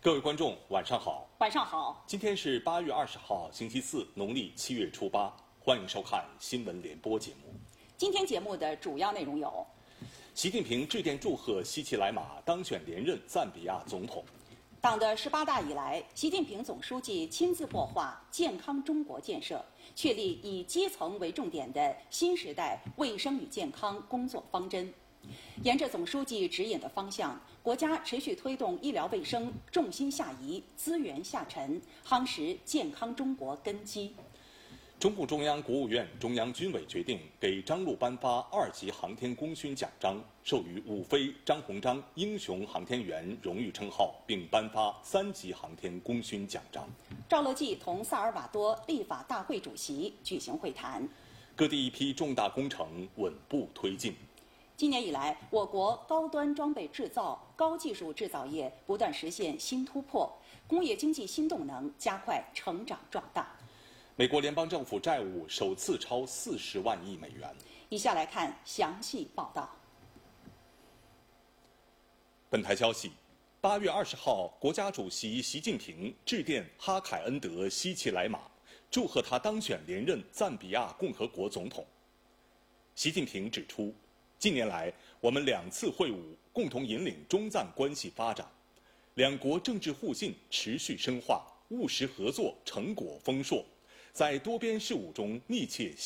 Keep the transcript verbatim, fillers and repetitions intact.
各位观众，晚上好。 晚上好。 今天是八月二十号，星期四，农历七月初八。欢迎收看新闻联播节目。 今天节目的主要内容有： 习近平致电祝贺希奇莱马当选连任赞比亚总统。 党的十八大以来，习近平总书记亲自擘画健康中国建设，确立以基层为重点的新时代卫生与健康工作方针。沿着总书记指引的方向，国家持续推动医疗卫生重心下移、资源下沉，夯实健康中国根基。 中共中央、国务院、中央军委决定给张璐颁发二级航天功勋奖章，授予伍飞、张鸿章英雄航天员荣誉称号，并颁发三级航天功勋奖章。 赵乐际同萨尔瓦多立法大会主席举行会谈。 各地一批重大工程稳步推进。 今年以来，我国高端装备制造、高技术制造业不断实现新突破，工业经济新动能加快成长壮大。 美国联邦政府债务首次超四十万亿美元。 以下来看详细报道。 本台消息，八月二十号，国家主席习近平致电哈凯恩德·希奇莱马，祝贺他当选连任赞比亚共和国总统。习近平指出，近年来我们两次会晤共同引领中赞关系发展，两国政治互信持续深化，务实合作成果丰硕，在多边事务中密切